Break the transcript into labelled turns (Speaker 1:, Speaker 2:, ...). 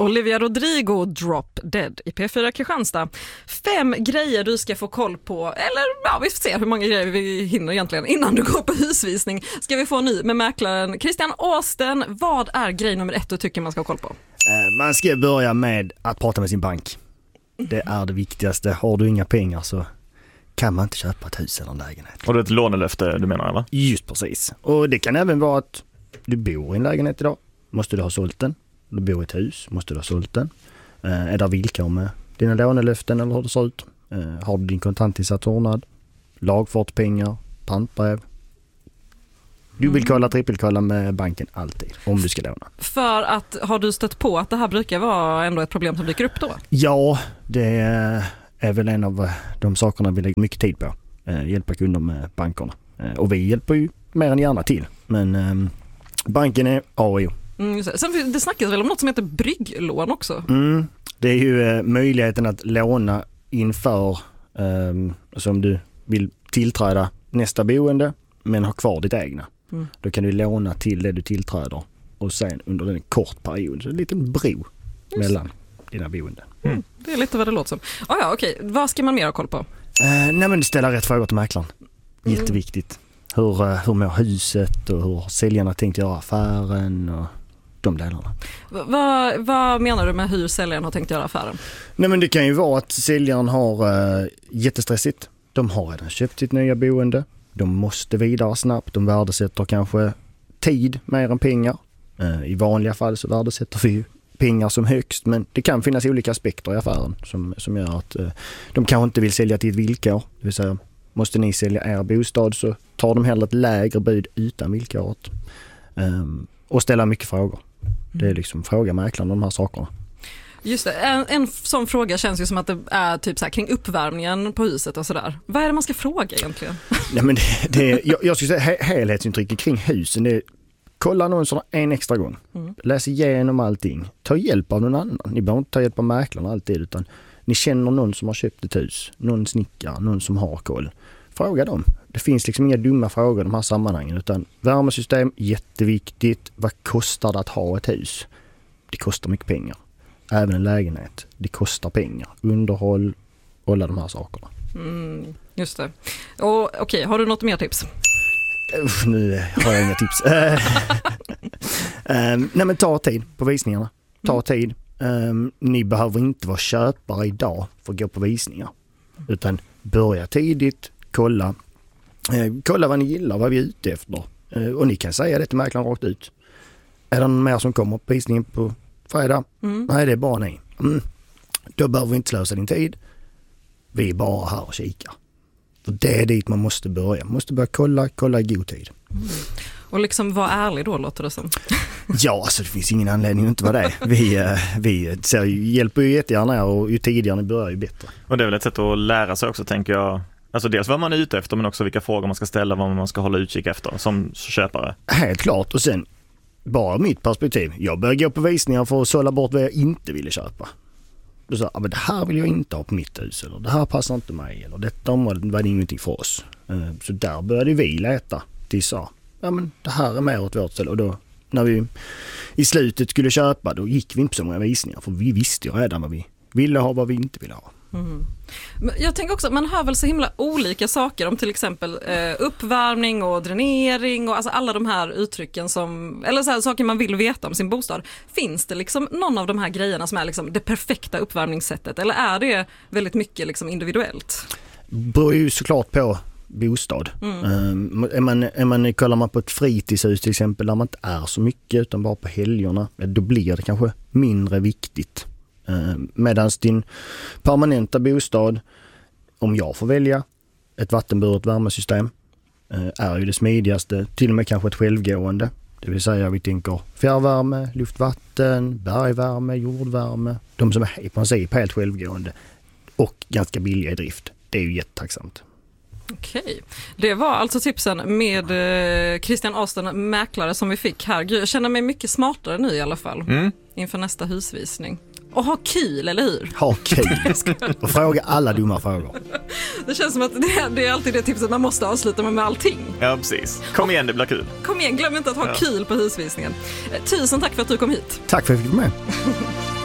Speaker 1: Olivia Rodrigo, Drop Dead i P4 Kristianstad. 5 grejer du ska få koll på, eller ja, vi får se hur många grejer vi hinner egentligen innan du går på husvisning. Ska vi få ny med mäklaren Christian Austen. Vad är grej nummer 1 du tycker man ska ha koll på?
Speaker 2: Man ska börja med att prata med sin bank. Det är det viktigaste. Har du inga pengar så kan man inte köpa ett hus eller en lägenhet.
Speaker 3: Och det är ett lånelöfte du menar, eller?
Speaker 2: Just precis. Och det kan även vara att du bor i en lägenhet idag. Måste du ha sålt den? Du bor i ett hus. Måste du ha sålt den? Är det villkor med dina lånelöften eller hur det ser ut? Har du din kontantinsats ordnad? Lagfart pengar? Pantbrev? Du vill kolla, trippelkolla med banken alltid om du ska låna.
Speaker 1: För att har du stött på att det här brukar vara ändå ett problem som dyker upp då?
Speaker 2: Ja, det är väl en av de sakerna vi lägger mycket tid på. Hjälpa kunder med bankerna. Och vi hjälper ju mer än gärna till. Men banken är A och O.
Speaker 1: Sen det snackas väl om något som heter brygglån också?
Speaker 2: Det är ju möjligheten att låna inför som du vill tillträda nästa boende men ha kvar ditt egna. Då kan du låna till det du tillträder och sen under en kort period så en liten bro mellan dina boenden.
Speaker 1: Det är lite vad det låter som. Okej. Vad ska man mer ha koll på?
Speaker 2: Nej, men ställa rätt frågor till mäklaren. Jätteviktigt. Hur mår huset och hur säljarna tänkt göra affären och de delarna.
Speaker 1: Vad menar du med hur säljaren har tänkt göra affären?
Speaker 2: Nej, men det kan ju vara att säljaren har jättestressigt. De har redan köpt sitt nya boende. De måste vidare snabbt. De värdesätter kanske tid mer än pengar. I vanliga fall så värdesätter vi ju pengar som högst. Men det kan finnas olika aspekter i affären som gör att de kanske inte vill sälja till ett villkor. Det vill säga, måste ni sälja er bostad så tar de hellre ett lägre bud utan villkoret. Och ställa mycket frågor. Det är liksom fråga mäklaren om de här sakerna.
Speaker 1: Just det, en sån fråga känns ju som att det är typ så här kring uppvärmningen på huset och sådär. Vad är det man ska fråga egentligen?
Speaker 2: Nej, men jag skulle säga helhetsintrycket kring husen. Det är, kolla annonserna en extra gång. Läs igenom allting. Ta hjälp av någon annan. Ni behöver inte ta hjälp av mäklarna alltid utan ni känner någon som har köpt ett hus. Någon snickare, någon som har koll. Fråga dem. Det finns liksom inga dumma frågor i de här sammanhangen utan värmesystem, jätteviktigt. Vad kostar det att ha ett hus? Det kostar mycket pengar. Även en lägenhet. Det kostar pengar. Underhåll och alla de här sakerna.
Speaker 1: Just det. Och okej, har du något mer tips?
Speaker 2: Nu har jag inga tips. Nej, men ta tid på visningarna. Ta tid. Ni behöver inte vara köpare idag för att gå på visningar. Utan börja tidigt. Kolla vad ni gillar, vad vi är ute efter. Och ni kan säga det till mäklaren rakt ut. Är det någon mer som kommer på visningen på fredag? Nej, det är bara ni. Då behöver vi inte slösa din tid. Vi är bara här och kikar. För det är dit man måste börja. Man måste börja kolla i god tid.
Speaker 1: Och liksom vara ärlig då, låter det som.
Speaker 2: Ja, alltså det finns ingen anledning att inte vara det. Vi hjälper ju jättegärna och ju tidigare ni börjar ju bättre.
Speaker 3: Och det är väl ett sätt att lära sig också, tänker jag. Alltså dels vad man är ute efter men också vilka frågor man ska ställa, vad man ska hålla utkik efter som köpare.
Speaker 2: Helt klart. Och sen bara mitt perspektiv. Jag börjar gå på visningar för att sålla bort vad jag inte ville köpa. Då sa jag, men det här vill jag inte ha på mitt hus. Eller det här passar inte mig. Eller detta området var det ingenting för oss. Så där började vi leta tills sa, ja men det här är mer åt vårt ställe. Och då när vi i slutet skulle köpa, då gick vi inte på så många visningar. För vi visste ju redan vad vi ville ha, vad vi inte ville ha.
Speaker 1: Men jag tänker också att man hör väl så himla olika saker om till exempel uppvärmning och dränering och alltså alla de här uttrycken som, eller så här, saker man vill veta om sin bostad. Finns det liksom någon av de här grejerna som är liksom det perfekta uppvärmningssättet eller är det väldigt mycket liksom individuellt?
Speaker 2: Beror ju såklart på bostad. Kollar man på ett fritidshus till exempel där man inte är så mycket utan bara på helgerna, då blir det kanske mindre viktigt. Medans din permanenta bostad, om jag får välja ett vattenburet värmesystem, är ju det smidigaste, till och med kanske ett självgående. Det vill säga vi tänker fjärrvärme, luftvatten, bergvärme, jordvärme. De som är i princip helt självgående och ganska billiga i drift. Det är ju jättetacksamt.
Speaker 1: Okej. Det var alltså tipsen med Christian Austen, mäklare som vi fick här. Jag känner mig mycket smartare nu i alla fall inför nästa husvisning. Och ha kul, eller hur?
Speaker 2: Ha kul. Och fråga alla dumma frågor.
Speaker 1: Det känns som att det är alltid det tipset man måste avsluta med allting.
Speaker 3: Ja, precis. Kom igen, det blir kul.
Speaker 1: Kom igen, glöm inte att ha kul på husvisningen. Tusen tack för att du kom hit.
Speaker 2: Tack för att jag fick vara med.